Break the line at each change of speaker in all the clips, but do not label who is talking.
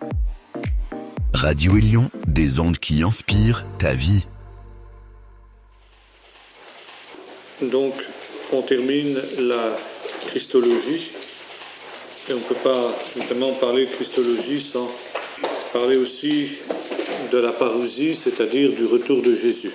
Radio Élion, des ondes qui inspirent ta vie.
Donc, on termine la Christologie. Et on ne peut pas vraiment parler de Christologie sans parler aussi de la parousie, c'est-à-dire du retour de Jésus.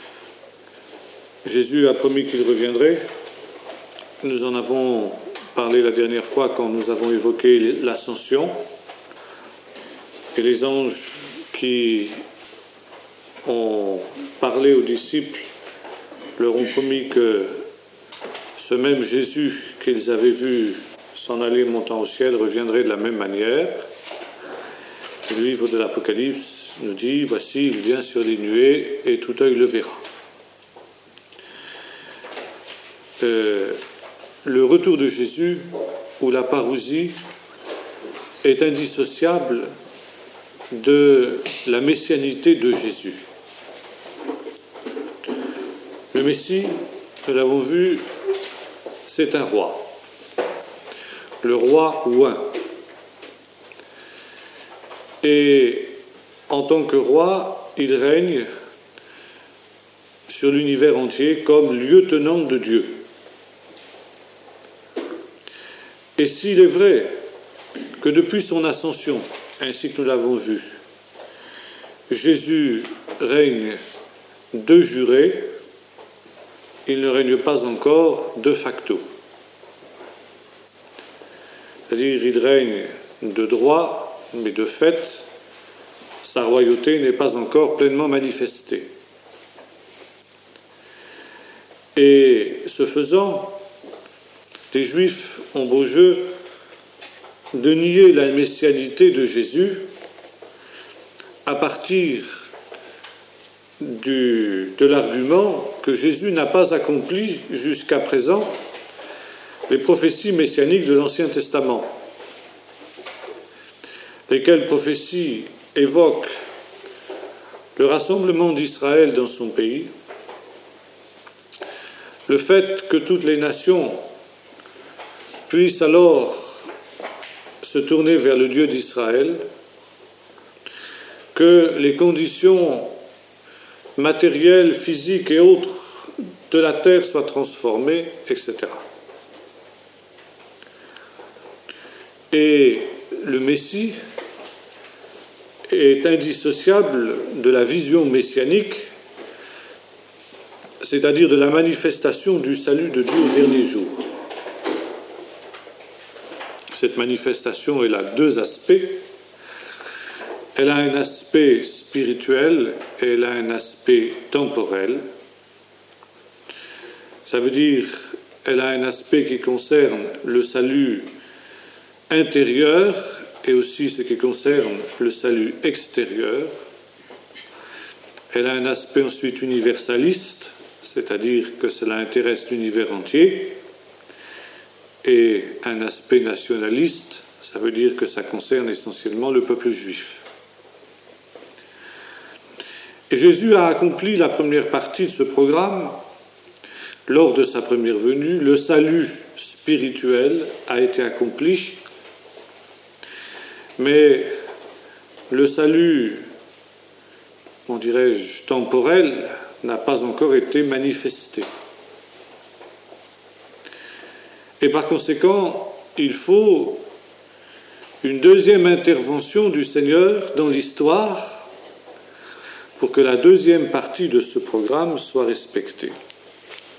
Jésus a promis qu'il reviendrait. Nous en avons parlé la dernière fois quand nous avons évoqué l'ascension. Et les anges qui ont parlé aux disciples leur ont promis que ce même Jésus qu'ils avaient vu s'en aller montant au ciel reviendrait de la même manière. Le livre de l'Apocalypse nous dit « Voici, il vient sur les nuées et tout œil le verra ». Le retour de Jésus, ou la parousie, est indissociable de la messianité de Jésus. Le Messie, nous l'avons vu, c'est un roi. Le roi oint. Et en tant que roi, il règne sur l'univers entier comme lieutenant de Dieu. Et s'il est vrai que depuis son ascension, ainsi que nous l'avons vu, Jésus règne de juré, il ne règne pas encore de facto. C'est-à-dire, il règne de droit, mais de fait, sa royauté n'est pas encore pleinement manifestée. Et ce faisant, les Juifs ont beau jeu de nier la messianité de Jésus à partir de l'argument que Jésus n'a pas accompli jusqu'à présent les prophéties messianiques de l'Ancien Testament, lesquelles prophéties évoquent le rassemblement d'Israël dans son pays, le fait que toutes les nations puissent alors se tourner vers le Dieu d'Israël, que les conditions matérielles, physiques et autres de la terre soient transformées, etc. Et le Messie est indissociable de la vision messianique, c'est-à-dire de la manifestation du salut de Dieu au dernier jour. Cette manifestation, elle a deux aspects. Elle a un aspect spirituel et elle a un aspect temporel. Ça veut dire qu'elle a un aspect qui concerne le salut intérieur et aussi ce qui concerne le salut extérieur. Elle a un aspect ensuite universaliste, c'est-à-dire que cela intéresse l'univers entier, et un aspect nationaliste, ça veut dire que ça concerne essentiellement le peuple juif. Et Jésus a accompli la première partie de ce programme lors de sa première venue. Le salut spirituel a été accompli, mais le salut, dirais-je, temporel n'a pas encore été manifesté. Et par conséquent, il faut une deuxième intervention du Seigneur dans l'histoire pour que la deuxième partie de ce programme soit respectée.